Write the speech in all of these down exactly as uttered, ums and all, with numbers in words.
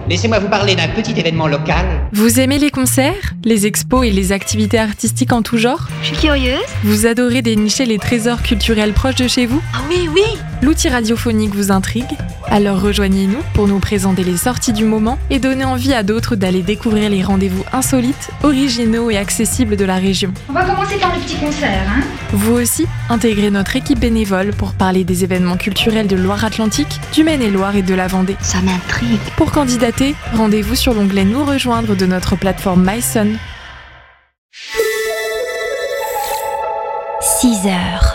laissez-moi vous parler d'un petit événement local. Vous aimez les concerts, les expos et les activités artistiques en tout genre ? Je suis curieuse. Vous adorez dénicher les trésors culturels proches de chez vous ? Ah oui, oui. L'outil radiophonique vous intrigue ? Alors rejoignez-nous pour nous présenter les sorties du moment et donner envie à d'autres d'aller découvrir les rendez-vous insolites, originaux et accessibles de la région. On va commencer par le petit concert, hein ? Vous aussi, intégrez notre équipe bénévole pour parler des événements culturels de Loire-Atlantique, du Maine-et-Loire et de la Vendée. Ça m'intrigue. Pour candidater, rendez-vous sur l'onglet Nous rejoindre de notre plateforme MySun. six heures.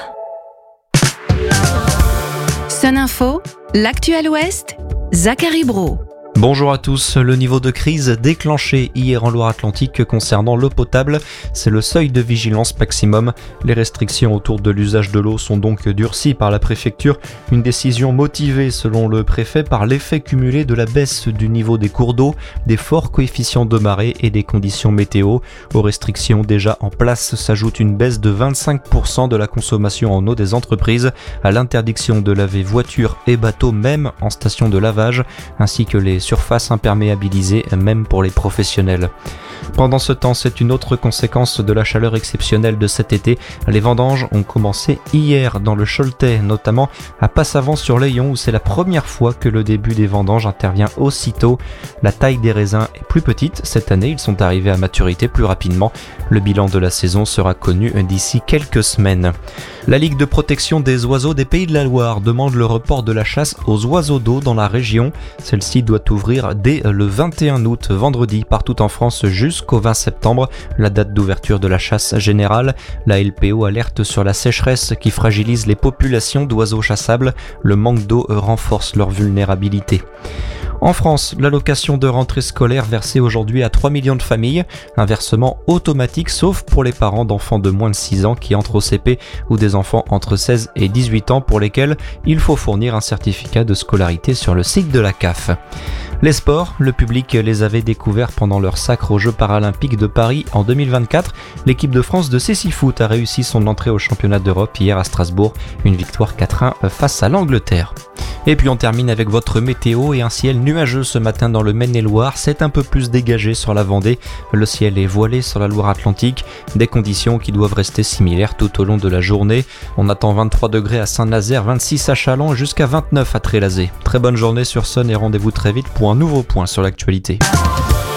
Sun Info, l'actu à l'Ouest, Zachary Brault. Bonjour à tous, le niveau de crise déclenché hier en Loire-Atlantique concernant l'eau potable, c'est le seuil de vigilance maximum. Les restrictions autour de l'usage de l'eau sont donc durcies par la préfecture, une décision motivée selon le préfet par l'effet cumulé de la baisse du niveau des cours d'eau, des forts coefficients de marée et des conditions météo. Aux restrictions déjà en place s'ajoute une baisse de vingt-cinq pour cent de la consommation en eau des entreprises, à l'interdiction de laver voitures et bateaux même en station de lavage, ainsi que les surface imperméabilisée même pour les professionnels. Pendant ce temps, c'est une autre conséquence de la chaleur exceptionnelle de cet été. Les vendanges ont commencé hier dans le Choletais, notamment à Passavant-sur-Layon où c'est la première fois que le début des vendanges intervient aussitôt. La taille des raisins est plus petite cette année, ils sont arrivés à maturité plus rapidement. Le bilan de la saison sera connu d'ici quelques semaines. La Ligue de protection des oiseaux des Pays de la Loire demande le report de la chasse aux oiseaux d'eau dans la région. Celle-ci doit ouvrir dès le vingt et un août, vendredi, partout en France jusqu'au vingt septembre, la date d'ouverture de la chasse générale. La L P O alerte sur la sécheresse qui fragilise les populations d'oiseaux chassables. Le manque d'eau renforce leur vulnérabilité. En France, l'allocation de rentrée scolaire versée aujourd'hui à trois millions de familles, un versement automatique sauf pour les parents d'enfants de moins de six ans qui entrent au C P ou des enfants entre seize et dix-huit ans pour lesquels il faut fournir un certificat de scolarité sur le site de la C A F. Les sports, le public les avait découverts pendant leur sacre aux Jeux paralympiques de Paris en deux mille vingt-quatre. L'équipe de France de cécifoot a réussi son entrée au championnat d'Europe hier à Strasbourg, une victoire quatre un face à l'Angleterre. Et puis on termine avec votre météo et un ciel nuageux ce matin dans le Maine-et-Loire. C'est un peu plus dégagé sur la Vendée. Le ciel est voilé sur la Loire-Atlantique. Des conditions qui doivent rester similaires tout au long de la journée. On attend vingt-trois degrés à Saint-Nazaire, vingt-six à Châlons jusqu'à vingt-neuf à Trélazé. Très bonne journée sur Sun et rendez-vous très vite pour un nouveau point sur l'actualité.